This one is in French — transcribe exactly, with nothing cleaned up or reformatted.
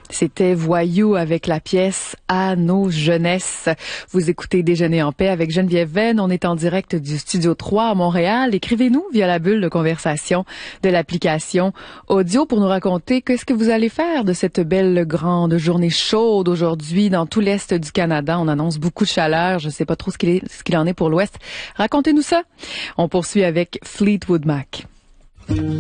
C'était Voyou avec la pièce À nos jeunesses. Vous écoutez Déjeuner en paix avec Geneviève Venn. On est en direct du Studio trois à Montréal. Écrivez-nous via la bulle de conversation de l'application audio pour nous raconter qu'est-ce que vous allez faire de cette belle grande journée chaude aujourd'hui dans tout l'Est du Canada. On annonce beaucoup de chaleur. Je ne sais pas trop ce qu'il est, ce qu'il en est pour l'Ouest. Racontez-nous ça. On poursuit avec Fleetwood Mac.